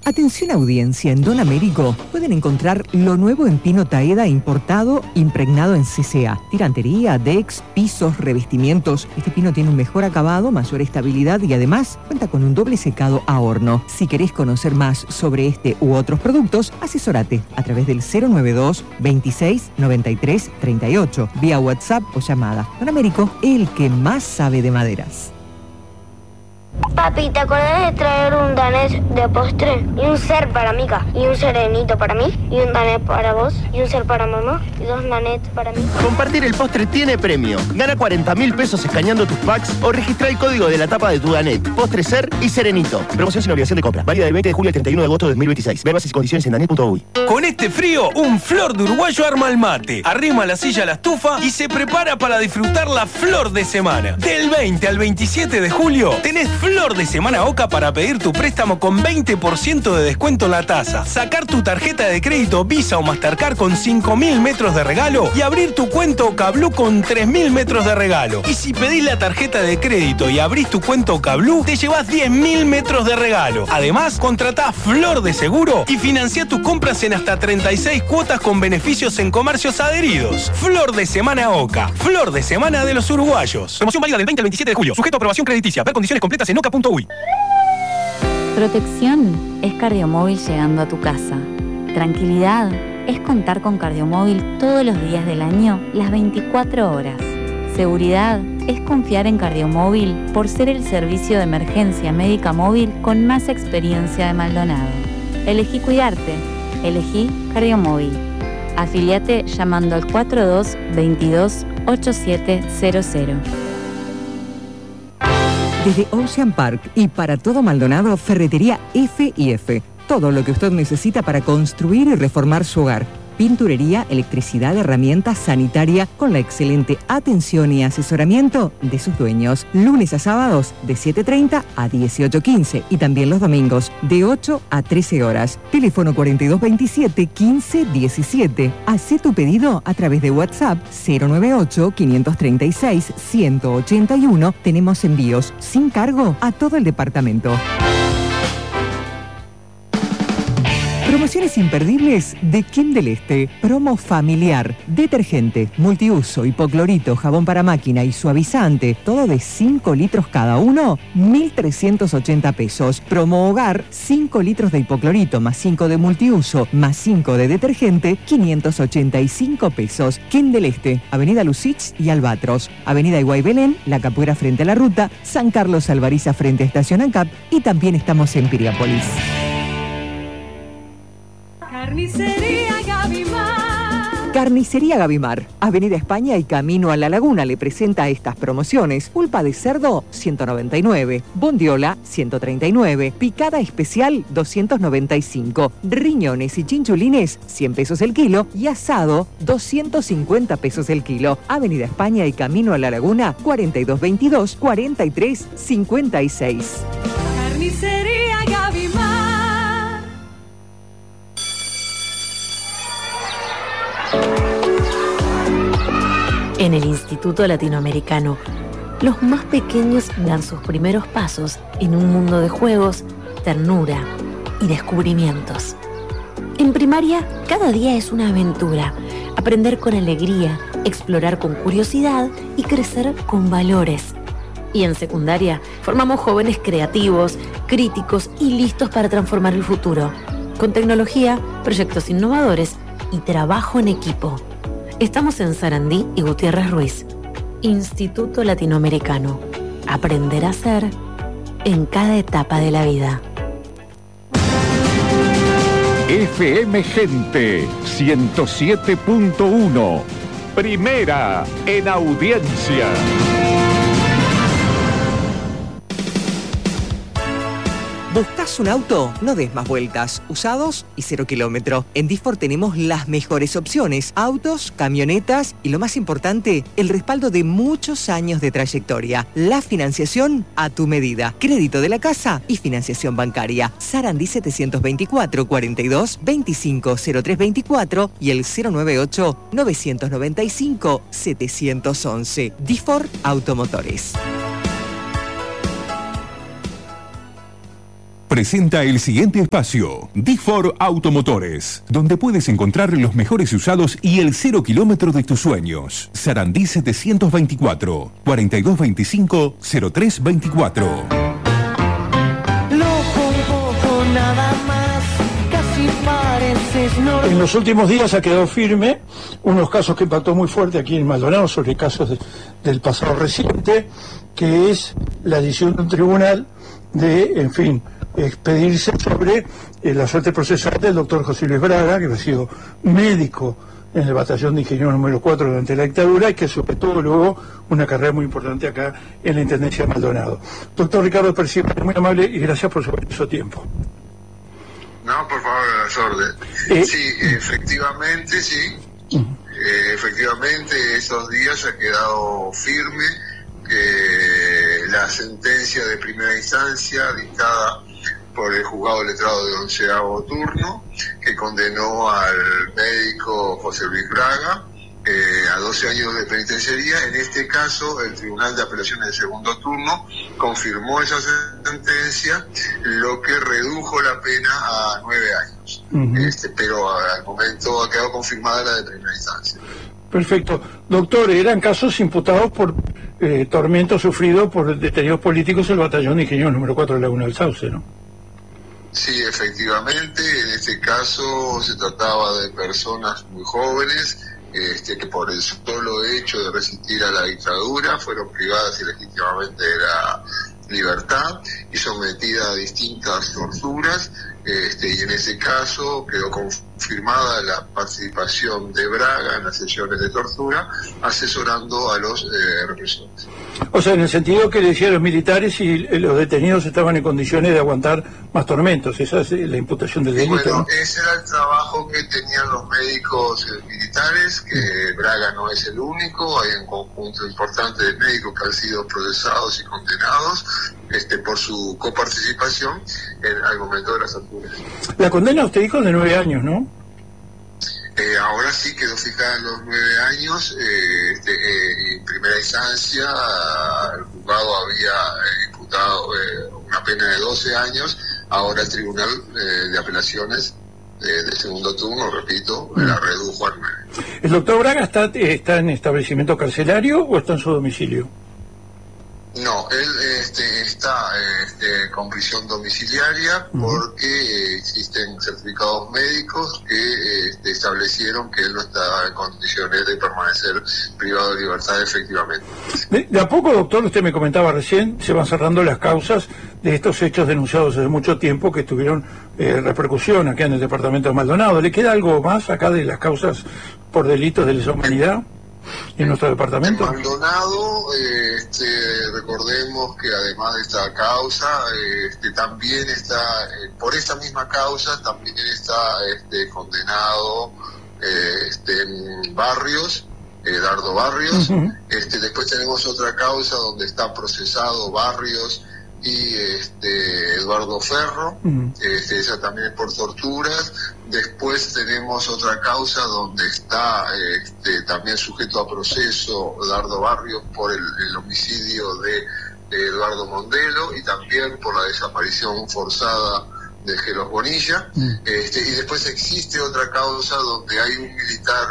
Atención audiencia, en Don Américo pueden encontrar lo nuevo en pino Taeda importado, impregnado en CCA. Tirantería, decks, pisos, revestimientos. Este pino tiene un mejor acabado, mayor estabilidad y además cuenta con un doble secado a horno. Si querés conocer más sobre este u otros productos, asesórate a través del 092 26 93 38, vía WhatsApp o llamada. Don Américo, el que más sabe de maderas. Papi, ¿te acordás de traer un danés de postre? Y un ser para Mica, y un serenito para mí, y un danés para vos, y un ser para mamá, y 2 nanets para mí. Compartir el postre tiene premio. Gana 40.000 pesos escaneando tus packs o registra el código de la tapa de tu danet, postre, ser y serenito. Promoción sin obligación de compra. Válida del 20 de julio al 31 de agosto de 2026. Ver bases y condiciones en danet.uy. Con este frío, un flor de uruguayo arma el mate. Arrima la silla a la estufa y se prepara para disfrutar la flor de semana. Del 20 al 27 de julio, tenés Flor de Semana Oca para pedir tu préstamo con 20% de descuento en la tasa, sacar tu tarjeta de crédito Visa o Mastercard con 5.000 metros de regalo y abrir tu cuenta OcaBlue con 3.000 metros de regalo. Y si pedís la tarjeta de crédito y abrís tu cuenta OcaBlue, te llevas 10.000 metros de regalo. Además, contratá Flor de Seguro y financia tus compras en hasta 36 cuotas con beneficios en comercios adheridos. Flor de Semana Oca, Flor de Semana de los uruguayos. Promoción válida del 20 al 27 de julio. Sujeto a aprobación crediticia. Ver condiciones completas en oca.uy. Protección es Cardiomóvil llegando a tu casa. Tranquilidad es contar con Cardiomóvil todos los días del año, las 24 horas. Seguridad es confiar en Cardiomóvil por ser el servicio de emergencia médica móvil con más experiencia de Maldonado. Elegí cuidarte. Elegí Cardiomóvil. Afiliate llamando al 4222-8700. Desde Ocean Park y para todo Maldonado, Ferretería F&F. Todo lo que usted necesita para construir y reformar su hogar. Pinturería, electricidad, herramientas, sanitaria, con la excelente atención y asesoramiento de sus dueños. Lunes a sábados de 7:30 a 18:15 y también los domingos de 8 a 13 horas. Teléfono 4227-1517. Hacé tu pedido a través de WhatsApp 098-536-181. Tenemos envíos sin cargo a todo el departamento. Promociones imperdibles de Kim del Este. Promo familiar. Detergente, multiuso, hipoclorito, jabón para máquina y suavizante. Todo de 5 litros cada uno, 1.380 pesos. Promo hogar, 5 litros de hipoclorito más 5 de multiuso más 5 de detergente, 585 pesos. Kim del Este, Avenida Lucich y Albatros. Avenida Iguay Belén, La Capuera frente a la ruta, San Carlos Alvariza frente a Estación ANCAP y también estamos en Piriápolis. Carnicería Gavimar. Carnicería Gavimar, Avenida España y Camino a la Laguna le presenta estas promociones. Pulpa de cerdo, 199. Bondiola, 139. Picada especial, 295. Riñones y chinchulines, 100 pesos el kilo. Y asado, 250 pesos el kilo. Avenida España y Camino a la Laguna, 4222-4356. Carnicería Gavimar. En el Instituto Latinoamericano, los más pequeños dan sus primeros pasos en un mundo de juegos, ternura y descubrimientos. En primaria, cada día es una aventura. Aprender con alegría, explorar con curiosidad y crecer con valores. Y en secundaria, formamos jóvenes creativos, críticos y listos para transformar el futuro. Con tecnología, proyectos innovadores y trabajo en equipo. Estamos en Sarandí y Gutiérrez Ruiz. Instituto Latinoamericano. Aprender a ser en cada etapa de la vida. FM Gente 107.1. Primera en audiencia. ¿Buscas un auto? No des más vueltas. Usados y 0 kilómetro. En Disfor tenemos las mejores opciones. Autos, camionetas y lo más importante, el respaldo de muchos años de trayectoria. La financiación a tu medida. Crédito de la casa y financiación bancaria. Sarandí 724 42 25 0324 y el 098 995 711. Disfor Automotores. presenta el siguiente espacio, D4 Automotores, donde puedes encontrar los mejores usados y el 0 kilómetro de tus sueños. Sarandí 724, 4225-0324. Nada más, casi pareces normal. En los últimos días ha quedado firme unos casos que impactó muy fuerte aquí en Maldonado, sobre casos del pasado reciente, que es la decisión de un tribunal de, en fin, expedirse sobre la suerte procesal del doctor José Luis Braga, que ha sido médico en el batallón de ingenieros número 4 durante la dictadura y que sobre todo luego una carrera muy importante acá en la Intendencia de Maldonado. Doctor Ricardo Percival, muy amable y gracias por su tiempo. No, por favor, a las órdenes. Sí, efectivamente, sí. Efectivamente, esos días ha quedado firme que la sentencia de primera instancia dictada por el juzgado letrado de 11º turno, que condenó al médico José Luis Braga a 12 años de penitenciaría. En este caso, el Tribunal de Apelaciones de segundo turno confirmó esa sentencia, lo que redujo la pena a 9 años. Pero al momento ha quedado confirmada la de primera instancia. Perfecto. Doctor, eran casos imputados por tormento sufrido por detenidos políticos en el batallón de ingenieros número 4 de Laguna del Sauce, ¿no? Sí, efectivamente. En este caso se trataba de personas muy jóvenes, que por el solo hecho de resistir a la dictadura fueron privadas ilegítimamente de la libertad y sometidas a distintas torturas, y en ese caso quedó confirmada la participación de Braga en las sesiones de tortura, asesorando a los represores. O sea, en el sentido que decían los militares y los detenidos estaban en condiciones de aguantar más tormentos, esa es la imputación del delito. Bueno, ¿no? ese era el trabajo que tenían los médicos militares, que Braga no es el único, hay un conjunto importante de médicos que han sido procesados y condenados por su coparticipación al momento de las torturas. La condena, usted dijo, de 9 años, ¿no? Ahora sí quedó fijada en los 9 años. En primera instancia, el juzgado había imputado una pena de 12 años. Ahora el Tribunal de Apelaciones de segundo turno, repito, la redujo a 9. ¿El doctor Braga está en establecimiento carcelario o está en su domicilio? No, él está con prisión domiciliaria porque existen certificados médicos que establecieron que él no está en condiciones de permanecer privado de libertad efectivamente. De a poco, doctor, usted me comentaba recién, se van cerrando las causas de estos hechos denunciados hace mucho tiempo que tuvieron repercusión acá en el departamento de Maldonado. ¿Le queda algo más acá de las causas por delitos de lesa humanidad en nuestro departamento? En Maldonado, recordemos que además de esta causa, también está, por esta misma causa, también está condenado Barrios, Dardo Barrios. Después tenemos otra causa donde está procesado Barrios y Eduardo Ferro, esa también es por torturas. Después tenemos otra causa donde está también sujeto a proceso Dardo Barrios por el homicidio de Eduardo Mondelo y también por la desaparición forzada de Gelos Bonilla. Y después existe otra causa donde hay un militar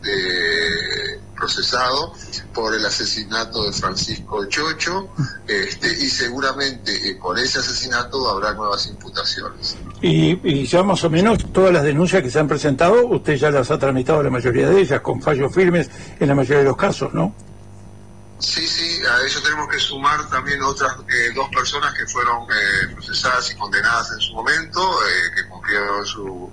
procesado por el asesinato de Francisco Chocho, y seguramente por ese asesinato habrá nuevas imputaciones. Y ya más o menos todas las denuncias que se han presentado, usted ya las ha tramitado la mayoría de ellas, con fallos firmes en la mayoría de los casos, ¿no? Sí, a eso tenemos que sumar también otras 2 personas que fueron procesadas y condenadas en su momento, que cumplieron su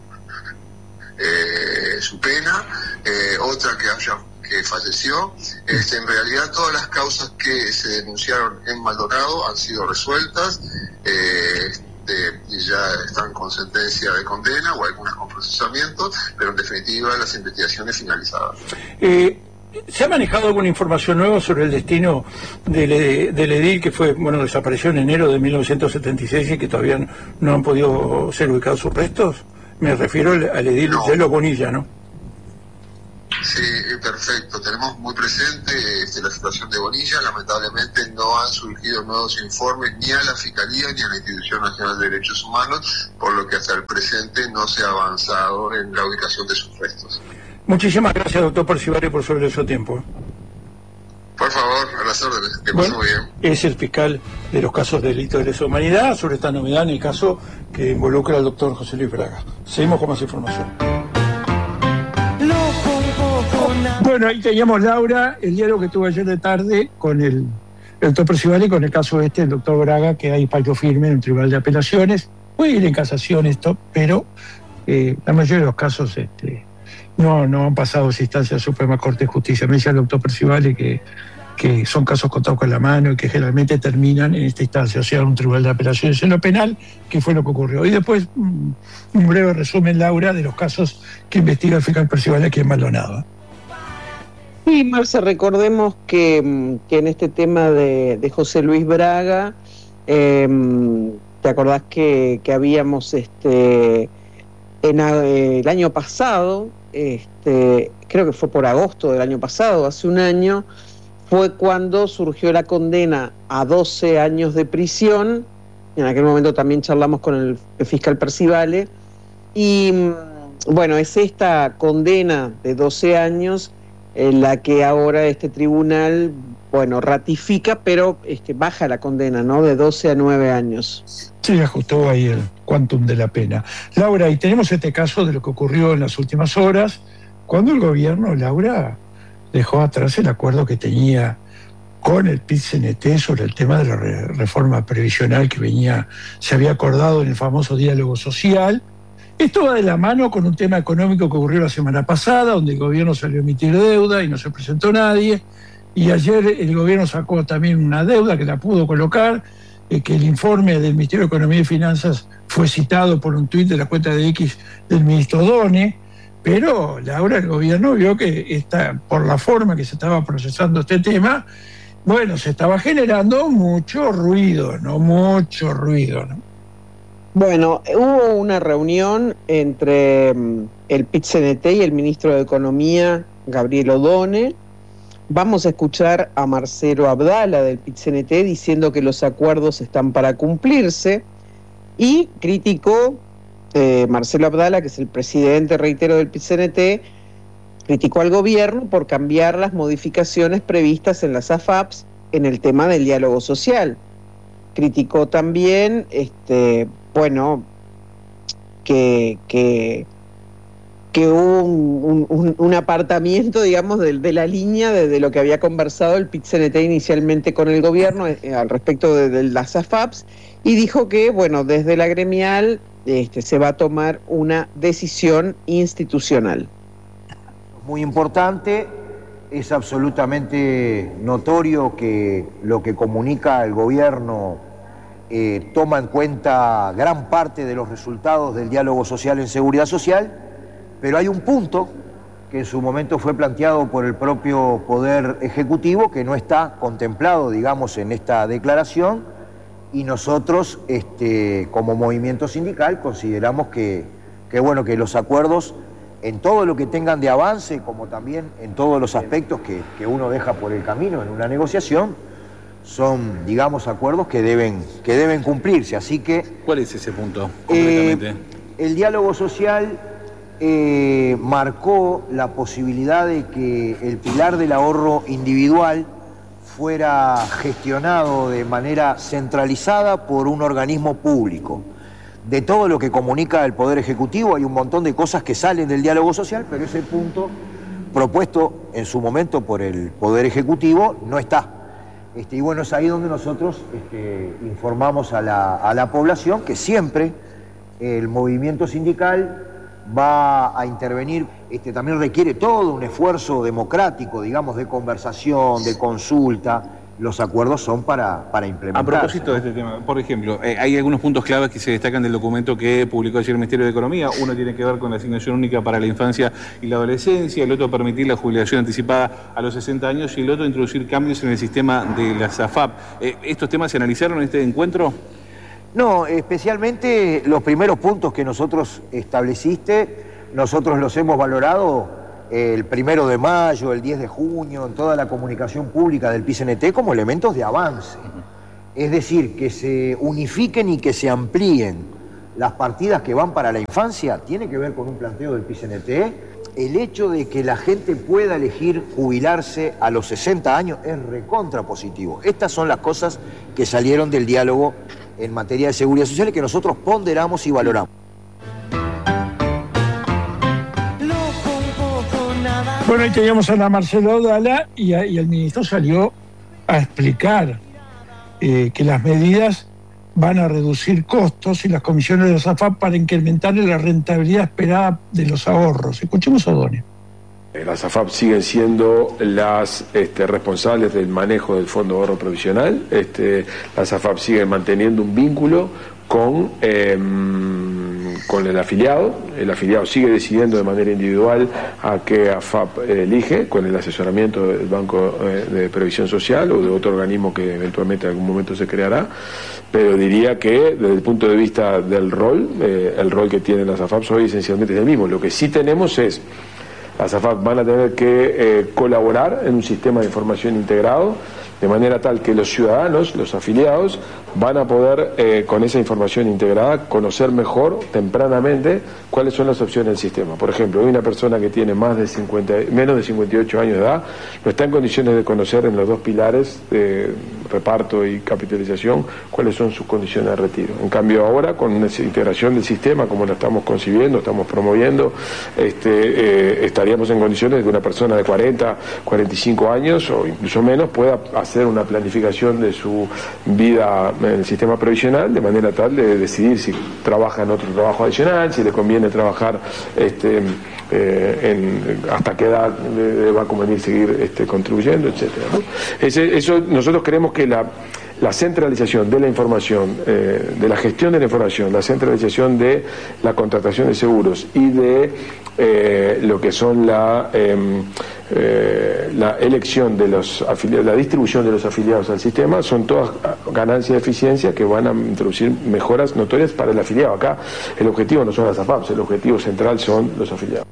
pena, otra que falleció. En realidad todas las causas que se denunciaron en Maldonado han sido resueltas, y ya están con sentencia de condena o algunas con procesamiento, pero en definitiva las investigaciones finalizadas. ¿Se ha manejado alguna información nueva sobre el destino del edil que desapareció en enero de 1976 y que todavía no han podido ser ubicados sus restos? Me refiero al edil Gelos Bonilla, ¿no? Sí, perfecto. correcto, tenemos muy presente la situación de Bonilla. Lamentablemente no han surgido nuevos informes ni a la Fiscalía ni a la Institución Nacional de Derechos Humanos, por lo que hasta el presente no se ha avanzado en la ubicación de sus restos. Muchísimas gracias, doctor Percivali, por sobre su tiempo. Por favor, a las órdenes, que pasen muy bien. Es el fiscal de los casos de delito de lesa humanidad sobre esta novedad en el caso que involucra al doctor José Luis Braga. Seguimos con más información. Bueno, ahí teníamos, Laura, el diálogo que tuve ayer de tarde con el doctor Percivali, con el caso el doctor Braga, que hay fallo firme en un tribunal de apelaciones. Puede ir en casación esto, pero la mayoría de los casos no han pasado esa instancia de la Suprema Corte de Justicia. Me decía el doctor Percivali que son casos contados con la mano y que generalmente terminan en esta instancia, o sea, en un tribunal de apelaciones en lo penal, que fue lo que ocurrió. Y después, un breve resumen, Laura, de los casos que investiga el fiscal Percivali aquí en Maldonado. Sí, Marce, recordemos que en este tema de José Luis Braga, ¿te acordás que habíamos el año pasado, creo que fue por agosto del año pasado, hace un año, fue cuando surgió la condena a 12 años de prisión? En aquel momento también charlamos con el fiscal Percivali, y bueno, es esta condena de 12 años la que ahora este tribunal, ratifica, pero baja la condena, ¿no? De 12 a 9 años. Sí, ajustó ahí el quantum de la pena. Laura, y tenemos este caso de lo que ocurrió en las últimas horas, cuando el gobierno, Laura, dejó atrás el acuerdo que tenía con el PIT-CNT sobre el tema de la reforma previsional que se había acordado en el famoso diálogo social. Esto va de la mano con un tema económico que ocurrió la semana pasada, donde el gobierno salió a emitir deuda y no se presentó nadie. Y ayer el gobierno sacó también una deuda que la pudo colocar, que el informe del Ministerio de Economía y Finanzas fue citado por un tuit de la cuenta de X del ministro Done, pero Laura, el gobierno vio que por la forma que se estaba procesando este tema, se estaba generando mucho ruido, ¿no? Bueno, hubo una reunión entre el PIT-CNT y el ministro de Economía, Gabriel Odone. Vamos a escuchar a Marcelo Abdala del PIT-CNT diciendo que los acuerdos están para cumplirse, y criticó, Marcelo Abdala, que es el presidente, reitero, del PIT-CNT, criticó al gobierno por cambiar las modificaciones previstas en las AFAPs en el tema del diálogo social. Criticó también, que hubo un apartamiento, digamos, de la línea de lo que había conversado el PIT-CNT inicialmente con el gobierno al respecto de las AFAPs, y dijo que, desde la gremial se va a tomar una decisión institucional. Muy importante, es absolutamente notorio que lo que comunica el gobierno toma en cuenta gran parte de los resultados del diálogo social en seguridad social, pero hay un punto que en su momento fue planteado por el propio Poder Ejecutivo que no está contemplado, digamos, en esta declaración, y nosotros, como movimiento sindical, consideramos que los acuerdos, en todo lo que tengan de avance, como también en todos los aspectos que uno deja por el camino en una negociación, son, digamos, acuerdos que deben cumplirse. Así que... ¿Cuál es ese punto, concretamente? El diálogo social marcó la posibilidad de que el pilar del ahorro individual fuera gestionado de manera centralizada por un organismo público. De todo lo que comunica el Poder Ejecutivo hay un montón de cosas que salen del diálogo social, pero ese punto propuesto en su momento por el Poder Ejecutivo no está. Y es ahí donde nosotros informamos a la población que siempre el movimiento sindical va a intervenir. También requiere todo un esfuerzo democrático, digamos, de conversación, de consulta. Los acuerdos son para implementar. A propósito de este tema, por ejemplo, hay algunos puntos claves que se destacan del documento que publicó ayer el Ministerio de Economía. Uno tiene que ver con la asignación única para la infancia y la adolescencia, el otro permitir la jubilación anticipada a los 60 años y el otro introducir cambios en el sistema de las AFAP. ¿Estos temas se analizaron en este encuentro? No, especialmente los primeros puntos que nosotros estableciste, nosotros los hemos valorado el 1 de mayo, el 10 de junio, en toda la comunicación pública del PIT-CNT como elementos de avance. Es decir, que se unifiquen y que se amplíen las partidas que van para la infancia, tiene que ver con un planteo del PIT-CNT. El hecho de que la gente pueda elegir jubilarse a los 60 años es recontra positivo. Estas son las cosas que salieron del diálogo en materia de seguridad social y que nosotros ponderamos y valoramos. Bueno, ahí teníamos a la Marcela Odala y el ministro salió a explicar que las medidas van a reducir costos y las comisiones de las AFAP para incrementar la rentabilidad esperada de los ahorros. Escuchemos a O'Donnell. Las AFAP siguen siendo las responsables del manejo del Fondo de Ahorro Provisional. Las AFAP siguen manteniendo un vínculo con el afiliado. El afiliado sigue decidiendo de manera individual a qué AFAP elige, con el asesoramiento del Banco de Previsión Social o de otro organismo que eventualmente en algún momento se creará. Pero diría que desde el punto de vista del rol, el rol que tienen las AFAP hoy esencialmente es el mismo. Lo que sí tenemos es, las AFAP van a tener que colaborar en un sistema de información integrado, de manera tal que los ciudadanos, los afiliados, van a poder, con esa información integrada, conocer mejor, tempranamente, cuáles son las opciones del sistema. Por ejemplo, hay una persona que tiene menos de 58 años de edad, no está en condiciones de conocer en los dos pilares de reparto y capitalización cuáles son sus condiciones de retiro. En cambio ahora, con una integración del sistema, como lo estamos concibiendo, estamos promoviendo, estaríamos en condiciones de que una persona de 40, 45 años o incluso menos pueda hacer una planificación de su vida en el sistema previsional, de manera tal de decidir si trabaja en otro trabajo adicional, si le conviene trabajar hasta qué edad le va a convenir seguir contribuyendo, etcétera, ¿no? Eso nosotros creemos que la centralización de la información, de la gestión de la información, la centralización de la contratación de seguros y de lo que son la elección de los afiliados, la distribución de los afiliados al sistema, son todas ganancias de eficiencia que van a introducir mejoras notorias para el afiliado. Acá el objetivo no son las AFAPs, el objetivo central son los afiliados.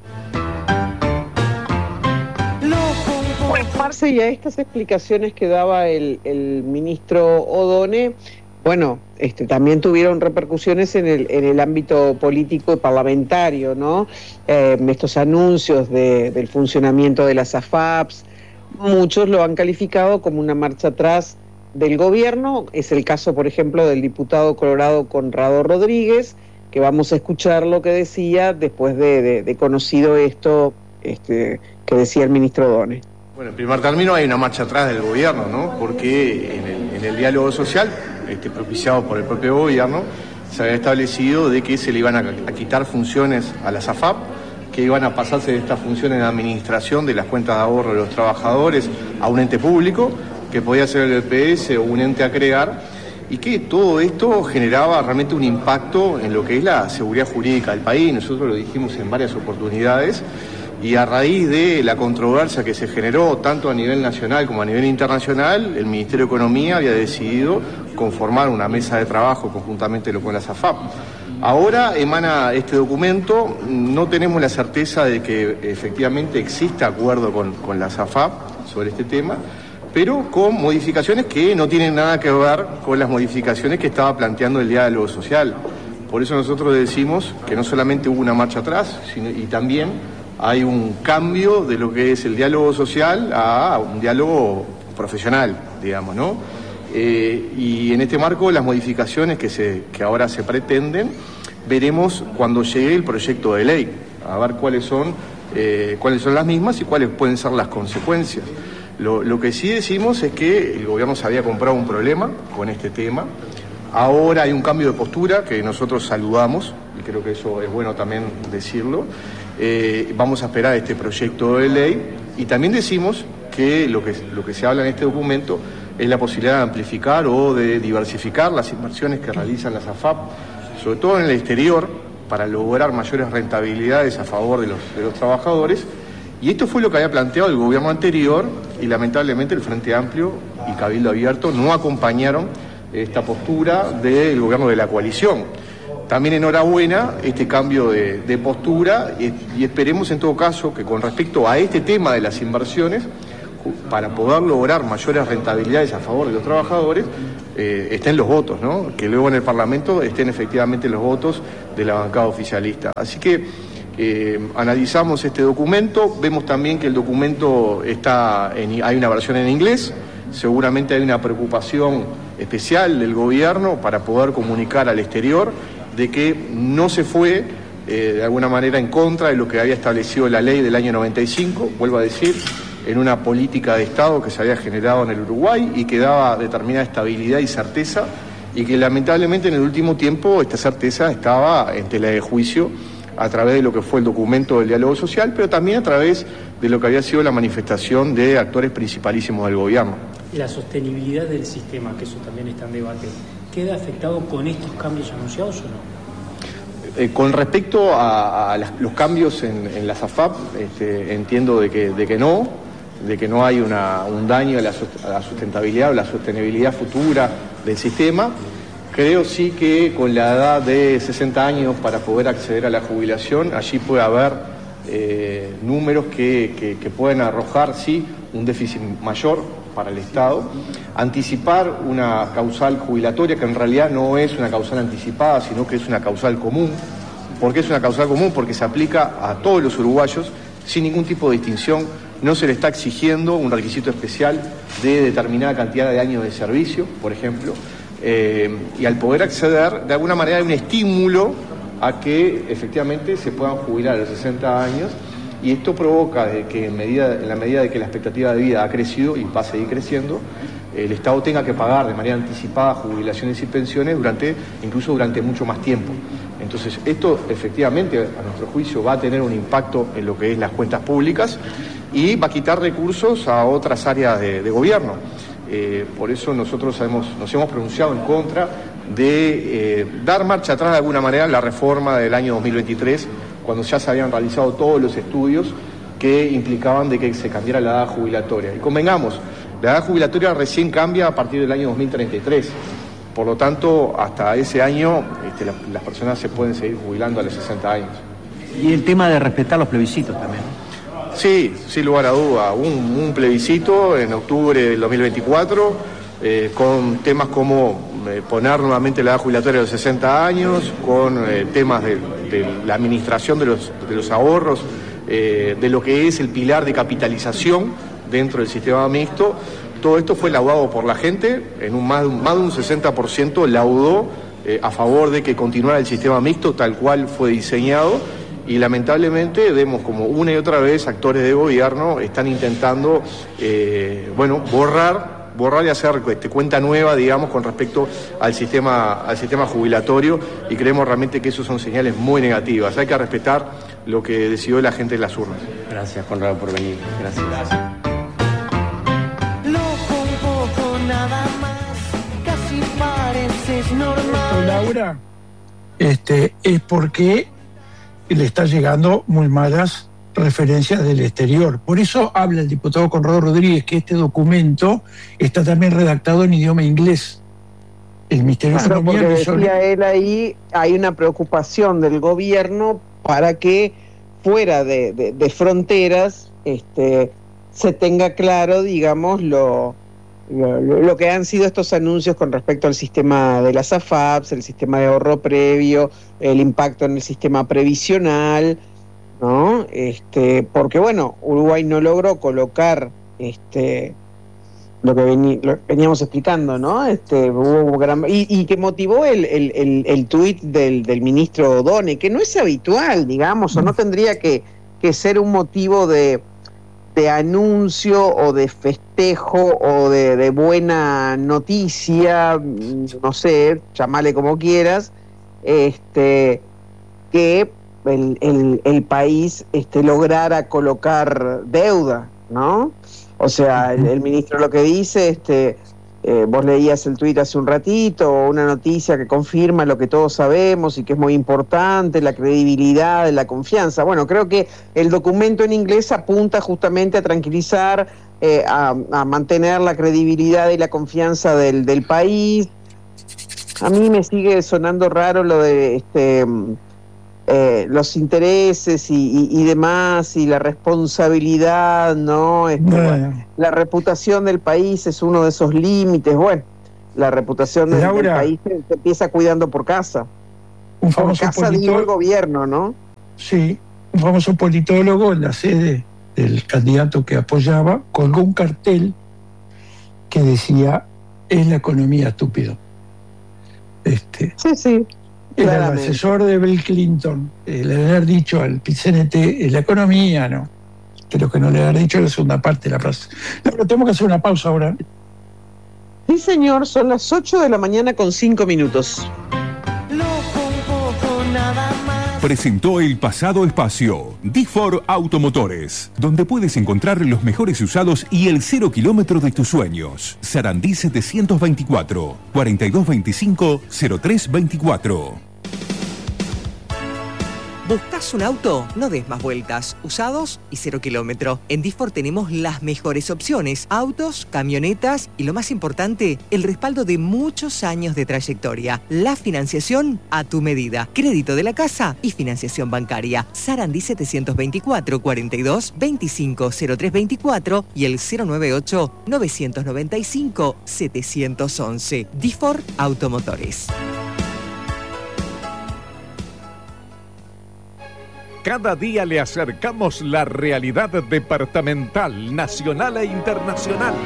Marce, y a estas explicaciones que daba el ministro O'Donnell, bueno, también tuvieron repercusiones en el ámbito político y parlamentario, ¿no? Estos anuncios del funcionamiento de las AFAPs, muchos lo han calificado como una marcha atrás del gobierno. Es el caso, por ejemplo, del diputado colorado Conrado Rodríguez, que vamos a escuchar lo que decía después de conocido esto que decía el ministro O'Donnell. Bueno, en primer término hay una marcha atrás del gobierno, ¿no? Porque en el diálogo social, propiciado por el propio gobierno, se había establecido de que se le iban a quitar funciones a las AFAP, que iban a pasarse de estas funciones de administración de las cuentas de ahorro de los trabajadores a un ente público, que podía ser el EPS o un ente a crear, y que todo esto generaba realmente un impacto en lo que es la seguridad jurídica del país. Nosotros lo dijimos en varias oportunidades. Y a raíz de la controversia que se generó tanto a nivel nacional como a nivel internacional, el Ministerio de Economía había decidido conformar una mesa de trabajo conjuntamente con las AFAP. Ahora emana este documento, no tenemos la certeza de que efectivamente exista acuerdo con las AFAP sobre este tema, pero con modificaciones que no tienen nada que ver con las modificaciones que estaba planteando el diálogo social. Por eso nosotros decimos que no solamente hubo una marcha atrás, y también hay un cambio de lo que es el diálogo social a un diálogo profesional, digamos, ¿no? Y en este marco, las modificaciones que ahora se pretenden, veremos cuando llegue el proyecto de ley, a ver cuáles son las mismas y cuáles pueden ser las consecuencias. Lo que sí decimos es que el gobierno se había comprado un problema con este tema. Ahora hay un cambio de postura que nosotros saludamos, y creo que eso es bueno también decirlo. Vamos a esperar este proyecto de ley, y también decimos que lo que se habla en este documento es la posibilidad de amplificar o de diversificar las inversiones que realizan las AFAP, sobre todo en el exterior, para lograr mayores rentabilidades a favor de los trabajadores. Y esto fue lo que había planteado el gobierno anterior, y lamentablemente el Frente Amplio y Cabildo Abierto no acompañaron esta postura del gobierno de la coalición. también enhorabuena este cambio de postura y esperemos en todo caso que con respecto a este tema de las inversiones, para poder lograr mayores rentabilidades a favor de los trabajadores, estén los votos, ¿no? Que luego en el Parlamento estén efectivamente los votos de la bancada oficialista. Así que analizamos este documento, vemos también que el documento hay una versión en inglés, seguramente hay una preocupación especial del gobierno para poder comunicar al exterior de que no se fue de alguna manera en contra de lo que había establecido la ley del año 95, vuelvo a decir, en una política de Estado que se había generado en el Uruguay y que daba determinada estabilidad y certeza, y que lamentablemente en el último tiempo esta certeza estaba en tela de juicio a través de lo que fue el documento del diálogo social, pero también a través de lo que había sido la manifestación de actores principalísimos del gobierno. La sostenibilidad del sistema, que eso también está en debate, ¿queda afectado con estos cambios anunciados o no? Con respecto a los cambios en las AFAP, entiendo de que no hay un daño a la sustentabilidad o la sostenibilidad futura del sistema. Creo sí que con la edad de 60 años para poder acceder a la jubilación, allí puede haber números que pueden arrojar, sí, un déficit mayor para el Estado. Anticipar una causal jubilatoria, que en realidad no es una causal anticipada, sino que es una causal común. ¿Por qué es una causal común? Porque se aplica a todos los uruguayos sin ningún tipo de distinción. No se le está exigiendo un requisito especial de determinada cantidad de años de servicio, por ejemplo. Y al poder acceder, de alguna manera hay un estímulo a que efectivamente se puedan jubilar a los 60 años, y esto provoca de que en la medida de que la expectativa de vida ha crecido y va a seguir creciendo, el Estado tenga que pagar de manera anticipada jubilaciones y pensiones incluso durante mucho más tiempo. Entonces esto efectivamente a nuestro juicio va a tener un impacto en lo que es las cuentas públicas y va a quitar recursos a otras áreas de gobierno. Por eso nosotros nos hemos pronunciado en contra de dar marcha atrás de alguna manera la reforma del año 2023, cuando ya se habían realizado todos los estudios que implicaban de que se cambiara la edad jubilatoria. Y convengamos, la edad jubilatoria recién cambia a partir del año 2033. Por lo tanto, hasta ese año las personas se pueden seguir jubilando a los 60 años. Y el tema de respetar los plebiscitos también. Sí, sin lugar a duda. Un plebiscito en octubre del 2024 con temas como poner nuevamente la edad jubilatoria a los 60 años, con temas de la administración de los ahorros, de lo que es el pilar de capitalización dentro del sistema mixto. Todo esto fue laudado por la gente, más de un 60% laudó a favor de que continuara el sistema mixto tal cual fue diseñado, y lamentablemente vemos como una y otra vez actores de gobierno están intentando borrar y hacer cuenta nueva, digamos, con respecto al sistema jubilatorio, y creemos realmente que eso son señales muy negativas. Hay que respetar lo que decidió la gente en las urnas. Gracias, Conrado, por venir. Gracias. Nada más, casi pareces normal. Laura, es porque le está llegando muy malas referencias del exterior. Por eso habla el diputado Conrado Rodríguez que este documento está también redactado en idioma inglés. El Ministerio de Economía, porque decía él ahí, hay una preocupación del gobierno para que fuera de fronteras se tenga claro, digamos, lo que han sido estos anuncios con respecto al sistema de las AFAPs, el sistema de ahorro previo, el impacto en el sistema previsional, ¿no? Porque bueno, Uruguay no logró colocar lo que veníamos explicando, ¿no? Hubo y que motivó el tuit del ministro O'Donnell, que no es habitual, digamos, o no tendría que ser un motivo de anuncio o de festejo o de buena noticia, no sé, llamale como quieras, que el país lograra colocar deuda, ¿no? O sea, el ministro lo que dice, vos leías el tuit hace un ratito, una noticia que confirma lo que todos sabemos y que es muy importante, la credibilidad, la confianza. Bueno, creo que el documento en inglés apunta justamente a tranquilizar, a mantener la credibilidad y la confianza del país. A mí me sigue sonando raro lo de los intereses y demás, y la responsabilidad, ¿no? La reputación del país es uno de esos límites. Bueno, la reputación del país se empieza cuidando por casa. Un famoso por casa digo el gobierno, ¿no? Sí, un famoso politólogo en la sede del candidato que apoyaba colgó un cartel que decía: es la economía, estúpido. Sí. Era el asesor de Bill Clinton, le haber dicho al PCNT, es la economía, ¿no? Creo que no le haber dicho la segunda parte de la frase. No, pero tenemos que hacer una pausa ahora. Sí, señor, son las 8 de la mañana con 5 minutos. Presentó el pasado espacio Difor Automotores, donde puedes encontrar los mejores usados y el 0 kilómetro de tus sueños. Sarandí 724 4225 0324. ¿Buscas un auto? No des más vueltas. Usados y 0 kilómetro. En Difor tenemos las mejores opciones. Autos, camionetas y lo más importante, el respaldo de muchos años de trayectoria. La financiación a tu medida. Crédito de la casa y financiación bancaria. Sarandí 724 42 25 0324 y el 098 995 711. Difor Automotores. Cada día le acercamos la realidad departamental, nacional e internacional.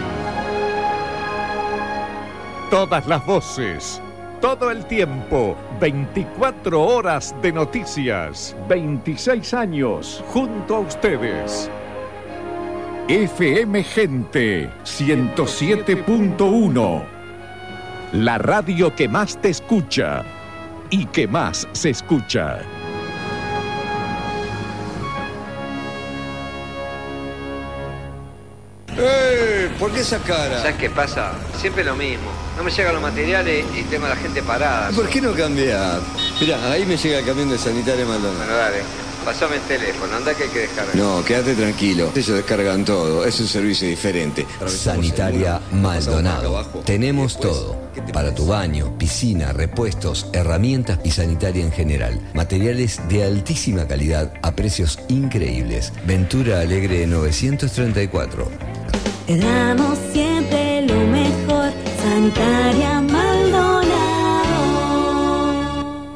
Todas las voces, todo el tiempo, 24 horas de noticias, 26 años junto a ustedes. FM Gente 107.1, la radio que más te escucha y que más se escucha. ¿Por qué esa cara? ¿Sabes qué pasa? Siempre lo mismo. No me llegan los materiales y tengo a la gente parada. ¿Por qué no cambiar? Mirá, ahí me llega el camión de Sanitaria Maldonado. Bueno, dale. Pasame el teléfono, anda que hay que descargar. No, quédate tranquilo. Ellos descargan todo. Es un servicio diferente. Sanitaria Maldonado. Tenemos todo. Para tu baño, piscina, repuestos, herramientas y sanitaria en general. Materiales de altísima calidad a precios increíbles. Ventura Alegre 934. Te damos siempre lo mejor, Sanitaria Maldonado.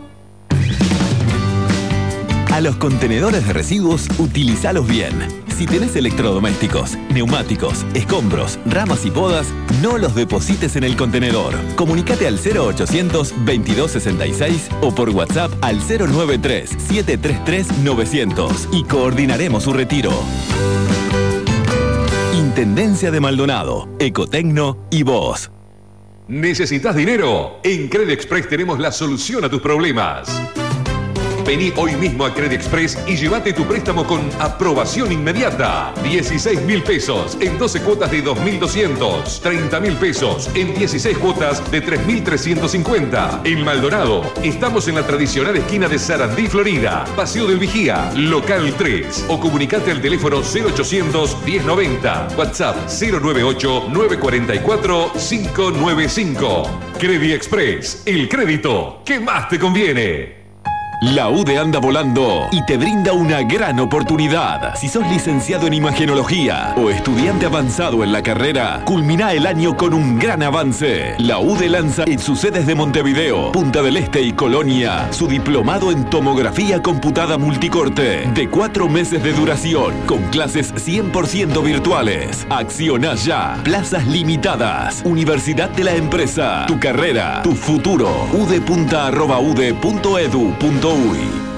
A los contenedores de residuos, utilízalos bien. Si tenés electrodomésticos, neumáticos, escombros, ramas y podas, no los deposites en el contenedor. Comunicate al 0800 2266 o por WhatsApp al 093 733 900 y coordinaremos su retiro. Intendencia de Maldonado, Ecotecno y vos. ¿Necesitas dinero? En Credit Express tenemos la solución a tus problemas. Vení hoy mismo a Credit Express y llévate tu préstamo con aprobación inmediata. 16.000 pesos en 12 cuotas de 2.200. 30.000 pesos en 16 cuotas de 3.350. En Maldonado, estamos en la tradicional esquina de Sarandí, Florida. Paseo del Vigía, local 3. O comunicate al teléfono 0800 1090. WhatsApp 098 944 595. Credit Express, el crédito que más te conviene. La UDE anda volando y te brinda una gran oportunidad. Si sos licenciado en imagenología o estudiante avanzado en la carrera, culmina el año con un gran avance. La UDE lanza en sus sedes de Montevideo, Punta del Este y Colonia su diplomado en tomografía computada multicorte de 4 meses de duración con clases 100% virtuales. Acciona ya. Plazas limitadas. Universidad de la Empresa. Tu carrera, tu futuro. ude.ude.edu.uy.